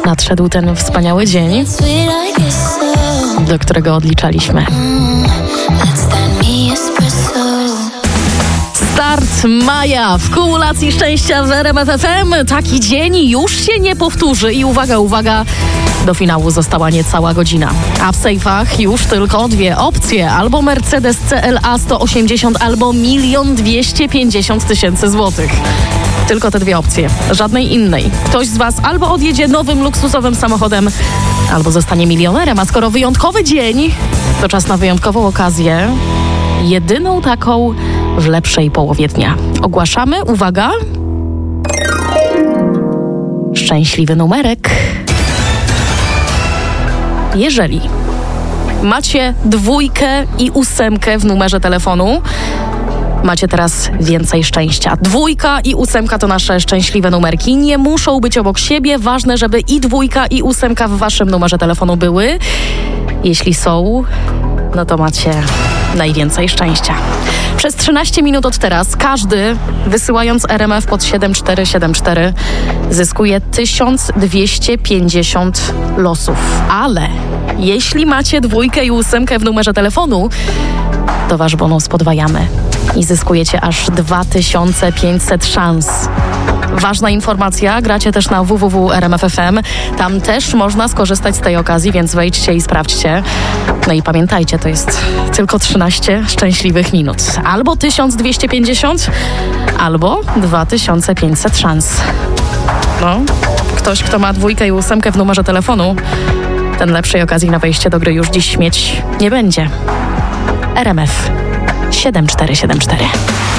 nadszedł ten wspaniały dzień, do którego odliczaliśmy. Start maja w kumulacji szczęścia w RMF FM. Taki dzień już się nie powtórzy i uwaga, do finału została niecała godzina. A w sejfach już tylko dwie opcje. Albo Mercedes CLA 180, albo 1 250 000 złotych. Tylko te dwie opcje, żadnej innej. Ktoś z Was albo odjedzie nowym, luksusowym samochodem, albo zostanie milionerem. A skoro wyjątkowy dzień, to czas na wyjątkową okazję. Jedyną taką w lepszej połowie dnia. Ogłaszamy, uwaga, szczęśliwy numerek. Jeżeli macie 2 i 8 w numerze telefonu, macie teraz więcej szczęścia. 2 i 8 to nasze szczęśliwe numerki. Nie muszą być obok siebie. Ważne, żeby i 2 i 8 w waszym numerze telefonu były. Jeśli są, no to macie najwięcej szczęścia. Przez 13 minut od teraz każdy, wysyłając RMF pod 7474, zyskuje 1250 losów. Ale jeśli macie 2 i 8 w numerze telefonu, to wasz bonus podwajamy i zyskujecie aż 2500 szans. Ważna informacja, gracie też na www.rmf.fm. Tam też można skorzystać z tej okazji, więc wejdźcie i sprawdźcie. No i pamiętajcie, to jest tylko 13 szczęśliwych minut. Albo 1250, albo 2500 szans. No, ktoś, kto ma 2 i 8 w numerze telefonu, ten lepszej okazji na wejście do gry już dziś mieć nie będzie. RMF 7474.